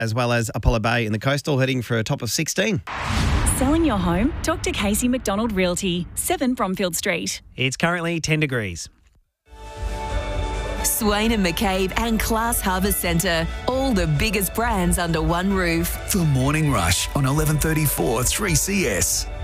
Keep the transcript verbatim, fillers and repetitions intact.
as well as Apollo Bay in the coastal, heading for a top of sixteen. Selling your home? Talk to Casey McDonald Realty, seven Bromfield Street. It's currently ten degrees. Swain and McCabe and Class Harbour Centre. All the biggest brands under one roof. The Morning Rush on eleven thirty-four three C S.